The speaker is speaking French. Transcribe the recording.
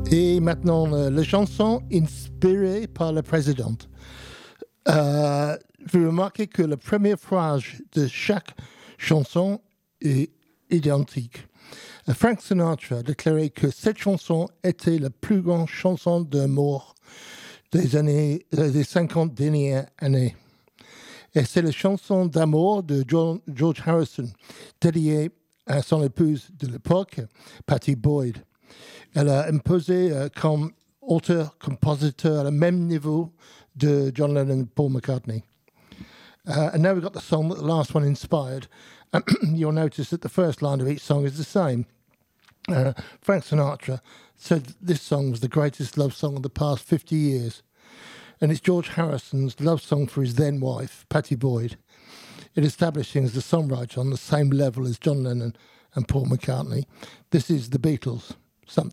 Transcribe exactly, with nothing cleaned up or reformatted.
Et maintenant, euh, la chanson inspirée par la présidente. Euh, vous remarquez que la première phrase de chaque chanson est identique. Euh, Frank Sinatra a déclaré que cette chanson était la plus grande chanson d'amour des années, des cinquante dernières années. Et c'est la chanson d'amour de John, George Harrison, dédiée à son épouse de l'époque, Pattie Boyd. Elle a imposé euh, comme auteur-compositeur à le même niveau de John Lennon and Paul McCartney. Uh, and now we've got the song that the last one inspired. You'll notice that the first line of each song is the same. Uh, Frank Sinatra said this song was the greatest love song of the past fifty years. And it's George Harrison's love song for his then wife, Pattie Boyd. It established him as the songwriter on the same level as John Lennon and Paul McCartney. This is the Beatles, Something.